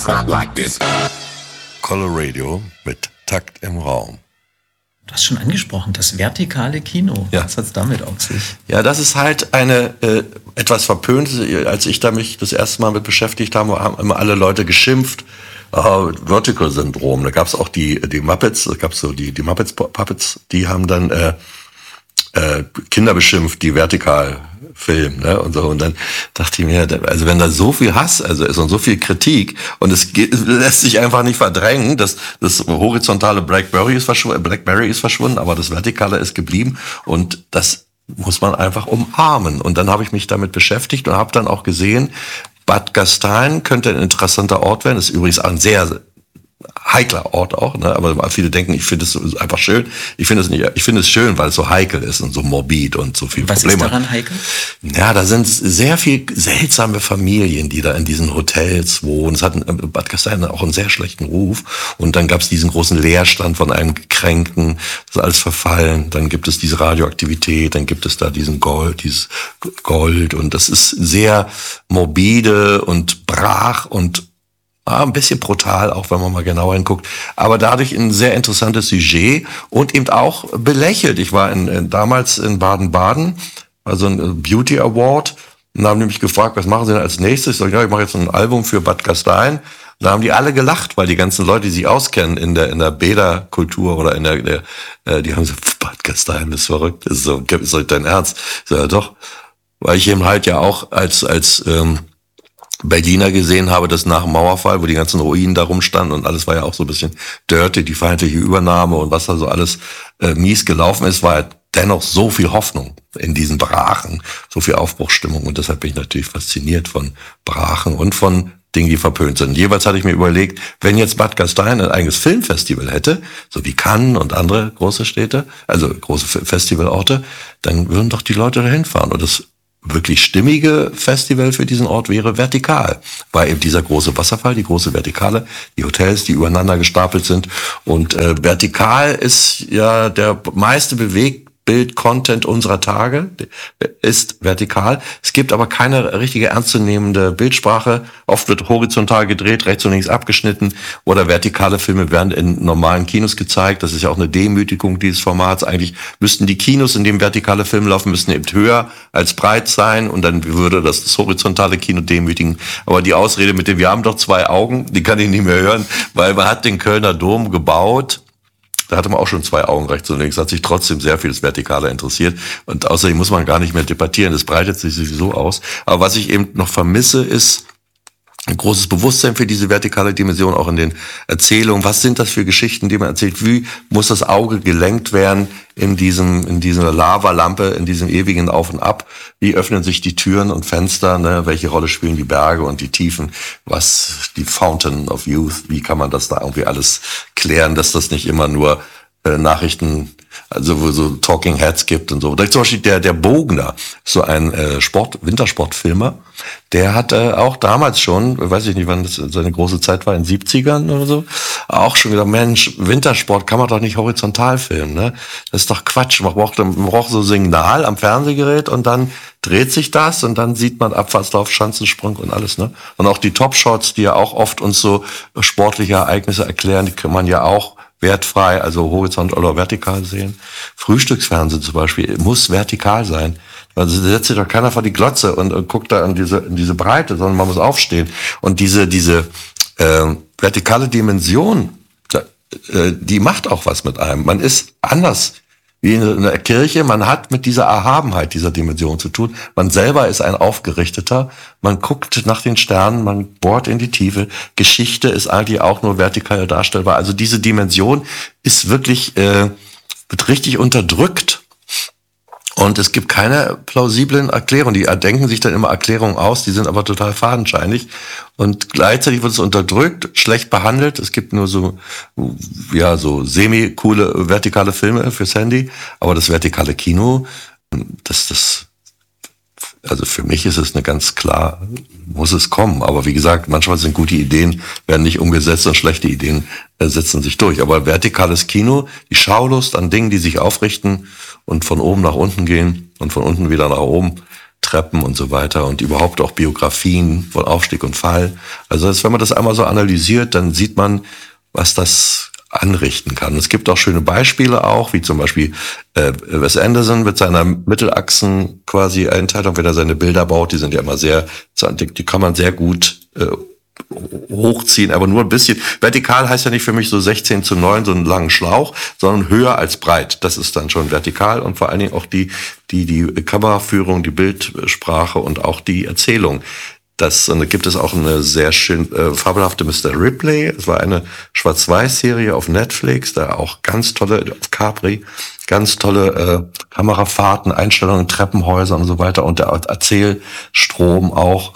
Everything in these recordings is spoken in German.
Color Radio mit Takt im Raum. Du hast schon angesprochen, das vertikale Kino. Ja. Was hat es damit auf sich? Ja, das ist halt eine etwas verpönte. Als ich da mich das erste Mal mit beschäftigt habe, haben immer alle Leute geschimpft. Vertical-Syndrom. Da gab es auch die Muppets, da gab es so die Muppets-Puppets, die haben dann Kinder beschimpft, die vertikal filmen, ne, und so. Und dann dachte ich mir, also wenn da so viel Hass also ist und so viel Kritik und lässt sich einfach nicht verdrängen, dass das horizontale Blackberry ist verschwunden, aber das vertikale ist geblieben und das muss man einfach umarmen. Und dann habe ich mich damit beschäftigt und habe dann auch gesehen, Bad Gastein könnte ein interessanter Ort werden. Das ist übrigens ein sehr heikler Ort auch, ne? Aber viele denken, ich finde es einfach schön. Ich finde es nicht. Ich finde es schön, weil es so heikel ist und so morbid und so viel Probleme. Was ist daran heikel? Ja, da sind sehr viel seltsame Familien, die da in diesen Hotels wohnen. Es hat Bad Gastein auch einen sehr schlechten Ruf. Und dann gab es diesen großen Leerstand von einem Gekränkten. Das ist alles verfallen. Dann gibt es diese Radioaktivität. Dann gibt es da dieses Gold. Und das ist sehr morbide und brach und ein bisschen brutal, auch wenn man mal genauer hinguckt, aber dadurch ein sehr interessantes Sujet und eben auch belächelt. Ich war damals in Baden-Baden, also ein Beauty Award, und haben die mich gefragt, was machen Sie denn als nächstes? Ich sage, ja, ich mache jetzt ein Album für Bad Gastein. Da haben die alle gelacht, weil die ganzen Leute, die sich auskennen in der Bäderkultur oder die haben gesagt, Bad Gastein, bist verrückt, ist so dein Ernst? Ich sage, ja doch, weil ich eben halt ja auch als Berliner gesehen habe, dass nach dem Mauerfall, wo die ganzen Ruinen da rumstanden und alles war ja auch so ein bisschen dirty, die feindliche Übernahme und was da so alles mies gelaufen ist, war dennoch so viel Hoffnung in diesen Brachen, so viel Aufbruchsstimmung und deshalb bin ich natürlich fasziniert von Brachen und von Dingen, die verpönt sind. Jeweils hatte ich mir überlegt, wenn jetzt Bad Gastein ein eigenes Filmfestival hätte, so wie Cannes und andere große Städte, also große Festivalorte, dann würden doch die Leute dahin fahren und das wirklich stimmige Festival für diesen Ort wäre vertikal, weil eben dieser große Wasserfall, die große Vertikale, die Hotels, die übereinander gestapelt sind und vertikal ist ja der meiste Bewegtbild-Content unserer Tage, ist vertikal. Es gibt aber keine richtige ernstzunehmende Bildsprache. Oft wird horizontal gedreht, rechts und links abgeschnitten oder vertikale Filme werden in normalen Kinos gezeigt. Das ist ja auch eine Demütigung dieses Formats. Eigentlich müssten die Kinos, in denen vertikale Filme laufen, müssten eben höher als breit sein und dann würde das horizontale Kino demütigen. Aber die Ausrede mit dem, wir haben doch zwei Augen, die kann ich nicht mehr hören, weil man hat den Kölner Dom gebaut. Da hatte man auch schon zwei Augen rechts und links, hat sich trotzdem sehr viel das Vertikale interessiert. Und außerdem muss man gar nicht mehr debattieren, das breitet sich sowieso aus. Aber was ich eben noch vermisse, ist ein großes Bewusstsein für diese vertikale Dimension, auch in den Erzählungen. Was sind das für Geschichten, die man erzählt? Wie muss das Auge gelenkt werden in dieser Lavalampe, in diesem ewigen Auf und Ab? Wie öffnen sich die Türen und Fenster? Ne? Welche Rolle spielen die Berge und die Tiefen? Die Fountain of Youth? Wie kann man das da irgendwie alles klären, dass das nicht immer nur Nachrichten, also wo so Talking Heads gibt und so. Da zum Beispiel der Bogner, so ein Wintersportfilmer, der hat auch damals schon, weiß ich nicht, wann das seine große Zeit war, in den 70ern oder so, auch schon gesagt, Mensch, Wintersport kann man doch nicht horizontal filmen, ne? Das ist doch Quatsch. Man braucht so ein Signal am Fernsehgerät und dann dreht sich das und dann sieht man Abfahrtslauf, Schanzensprung und alles, ne? Und auch die Top-Shots, die ja auch oft uns so sportliche Ereignisse erklären, die kann man ja auch wertfrei, also horizontal oder vertikal sehen. Frühstücksfernsehen zum Beispiel muss vertikal sein. Also setzt sich doch keiner vor die Glotze und guckt da in diese Breite, sondern man muss aufstehen. Und diese vertikale Dimension, die macht auch was mit einem. Man ist anders wie in der Kirche, man hat mit dieser Erhabenheit dieser Dimension zu tun. Man selber ist ein Aufgerichteter, man guckt nach den Sternen, man bohrt in die Tiefe. Geschichte ist eigentlich auch nur vertikal darstellbar. Also diese Dimension ist wirklich, wird richtig unterdrückt. Und es gibt keine plausiblen Erklärungen. Die denken sich dann immer Erklärungen aus, die sind aber total fadenscheinig. Und gleichzeitig wird es unterdrückt, schlecht behandelt. Es gibt nur so semi-coole vertikale Filme fürs Handy. Aber das vertikale Kino, also für mich ist es eine ganz klar, muss es kommen. Aber wie gesagt, manchmal sind gute Ideen, werden nicht umgesetzt und schlechte Ideen setzen sich durch. Aber vertikales Kino, die Schaulust an Dingen, die sich aufrichten und von oben nach unten gehen und von unten wieder nach oben, Treppen und so weiter und überhaupt auch Biografien von Aufstieg und Fall. Also wenn man das einmal so analysiert, dann sieht man, was das anrichten kann. Es gibt auch schöne Beispiele auch, wie zum Beispiel Wes Anderson mit seiner Mittelachsen quasi Einteilung, wenn er seine Bilder baut, die sind ja immer sehr, die kann man sehr gut hochziehen, aber nur ein bisschen. Vertikal heißt ja nicht für mich so 16:9, so einen langen Schlauch, sondern höher als breit. Das ist dann schon vertikal und vor allen Dingen auch die Kameraführung, die Bildsprache und auch die Erzählung. Und da gibt es auch eine sehr schön fabelhafte Mr. Ripley. Es war eine Schwarz-Weiß-Serie auf Netflix, da auch ganz tolle, auf Capri, ganz tolle Kamerafahrten, Einstellungen, Treppenhäuser und so weiter und der Erzählstrom auch.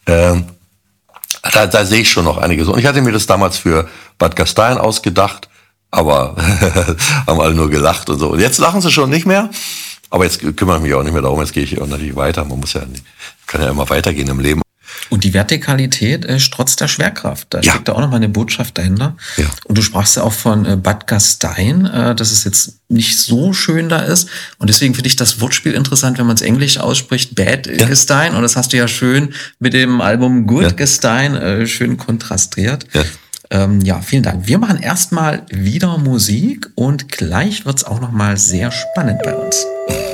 Da sehe ich schon noch einiges. Und ich hatte mir das damals für Bad Gastein ausgedacht, aber haben alle nur gelacht und so. Und jetzt lachen sie schon nicht mehr. Aber jetzt kümmere ich mich auch nicht mehr darum. Jetzt gehe ich natürlich weiter. Kann ja immer weitergehen im Leben. Und die Vertikalität trotz der Schwerkraft. Da steckt da auch nochmal eine Botschaft dahinter. Ja. Und du sprachst ja auch von Bad Gastein, dass es jetzt nicht so schön da ist. Und deswegen finde ich das Wortspiel interessant, wenn man es Englisch ausspricht, Bad Gastein. Und das hast du ja schön mit dem Album Good Gastein schön kontrastiert. Ja, vielen Dank. Wir machen erstmal wieder Musik und gleich wird's auch nochmal sehr spannend bei uns.